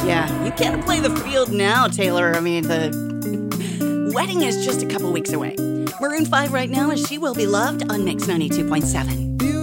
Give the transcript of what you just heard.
Yeah, you can't play the field now, Taylor. I mean, the wedding is just a couple weeks away. Maroon 5 right now is She Will Be Loved on Mix 92.7.